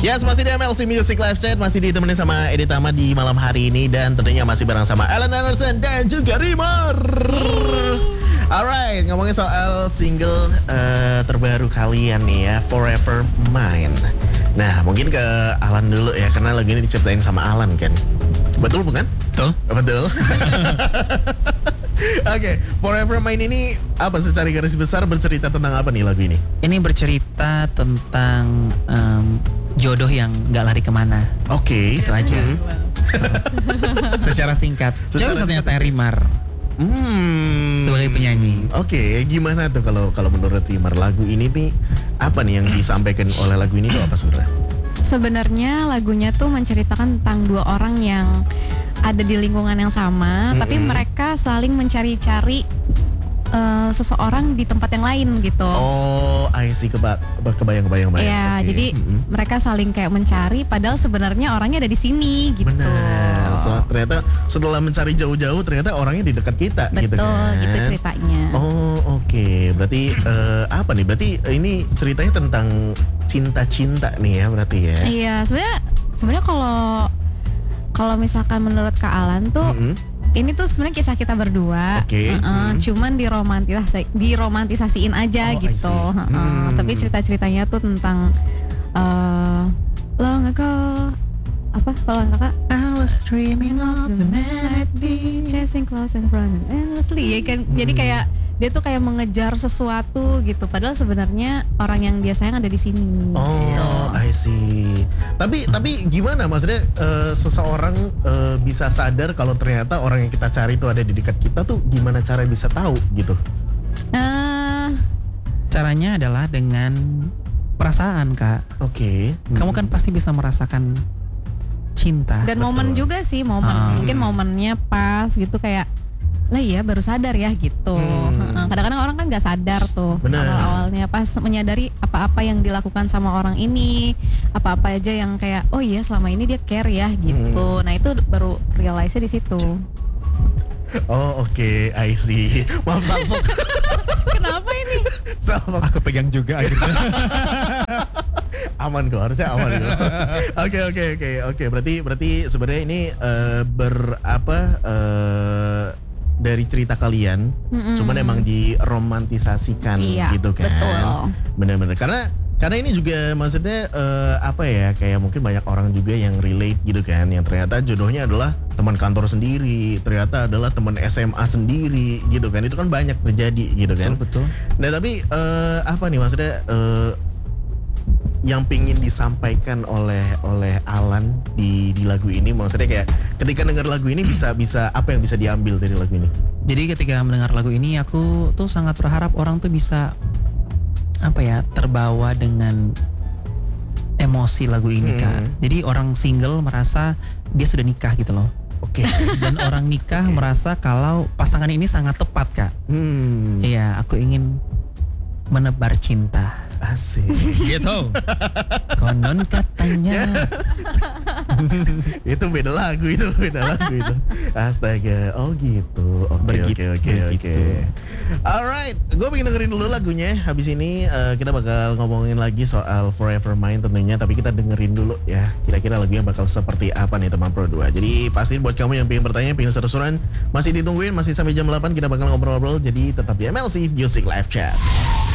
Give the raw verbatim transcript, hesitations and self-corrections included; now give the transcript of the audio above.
Yes, masih di M L C Music Live Chat, masih ditemenin sama Edi Tama di malam hari ini. Dan tentunya masih bareng sama Alan Anderson dan juga Rimar. Alright, ngomongin soal single uh, terbaru kalian nih ya, Forever Mine. Nah, mungkin ke Alan dulu ya, karena lagu ini diciptain sama Alan kan. Betul bukan? Betul. Betul. Oke, okay, Forever Mine ini apa secara garis besar bercerita tentang apa nih lagu ini? Ini bercerita tentang um, jodoh yang gak lari kemana. Oke, okay. Itu aja. Hmm. Secara singkat. Secara Coba ternyata Rimar hmm. sebagai penyanyi. Oke, okay. Gimana tuh kalau kalau menurut Rimar lagu ini nih apa nih yang disampaikan oleh lagu ini tuh apa sebenarnya? Sebenarnya lagunya tuh menceritakan tentang dua orang yang ada di lingkungan yang sama, mm-hmm. tapi mereka saling mencari-cari uh, seseorang di tempat yang lain gitu. Oh, I see, keba- kebayang-kebayang. Iya, okay. Jadi mm-hmm. mereka saling kayak mencari, padahal sebenarnya orangnya ada di sini gitu. Benar. So, ternyata setelah mencari jauh-jauh, ternyata orangnya di dekat kita. Betul, gitu kan? Gitu ceritanya. Oh, oke. Okay. Berarti uh, apa nih? Berarti uh, ini ceritanya tentang cinta-cinta nih ya, berarti ya? Iya, sebenarnya sebenarnya kalau kalau misalkan menurut Kak Alan tuh, mm-hmm. ini tuh sebenarnya kisah kita berdua, okay. uh-uh, mm-hmm. cuman diromantisasi, diromantisasiin aja oh, gitu. Uh-uh. Hmm. Tapi cerita-ceritanya tuh tentang uh, long ago, apa kalau kakak? I was dreaming of the man I'd be chasing close and running endlessly. Ya kan, hmm. jadi kayak dia tuh kayak mengejar sesuatu gitu, padahal sebenarnya orang yang dia sayang ada di sini. Oh, gitu. I see. Tapi tapi gimana maksudnya uh, seseorang uh, bisa sadar kalau ternyata orang yang kita cari itu ada di dekat kita tuh gimana cara bisa tahu gitu? Uh, Caranya adalah dengan perasaan, Kak. Oke. Okay. Kamu kan pasti bisa merasakan cinta. Dan Betul. momen juga sih, momen hmm. mungkin momennya pas gitu kayak lah iya baru sadar ya gitu. Hmm. Kadang-kadang orang kan nggak sadar tuh awal-awalnya pas menyadari apa-apa yang dilakukan sama orang ini, apa-apa aja yang kayak oh iya selama ini dia care ya gitu. Hmm. Nah itu baru realize-nya di situ. Oh oke, okay. I see. Maaf Salfok. Kenapa ini? Salfok. Aku pegang juga gitu. Aman kok, harusnya aman kok. Oke oke oke oke. Berarti berarti sebenarnya ini uh, berapa uh, dari cerita kalian, mm-hmm. cuman emang diromantisasikan iya, gitu kan? Betul. Benar-benar karena karena ini juga maksudnya uh, apa ya, kayak mungkin banyak orang juga yang relate gitu kan, yang ternyata jodohnya adalah teman kantor sendiri, ternyata adalah teman S M A sendiri gitu kan, itu kan banyak terjadi gitu kan. Betul. Betul. Nah tapi uh, apa nih maksudnya uh, yang pingin disampaikan oleh oleh Alan di di lagu ini, maksudnya kayak ketika dengar lagu ini bisa bisa apa yang bisa diambil dari lagu ini? Jadi ketika mendengar lagu ini aku tuh sangat berharap orang tuh bisa apa ya, terbawa dengan emosi lagu ini, hmm. Kak. Jadi orang single merasa dia sudah nikah gitu loh. Oke. Okay. Dan orang nikah okay. merasa kalau pasangan ini sangat tepat, Kak. Hmm. Iya, aku ingin menebar cinta. Asik. Gitu. Konon katanya. Itu beda lagu, itu beda lagu itu. Astaga. Oh gitu. Oke oke oke oke. Alright, gue pengen dengerin dulu lagunya. Habis ini uh, kita bakal ngomongin lagi soal Forever Mine tentunya. Tapi kita dengerin dulu ya. Kira-kira lagunya bakal seperti apa nih teman Pro dua. Jadi pastiin buat kamu yang pengen bertanya, pengen seru-seruan, masih ditungguin, masih sampai jam delapan kita bakal ngobrol-ngobrol. Jadi tetap di M L C Music Live Chat.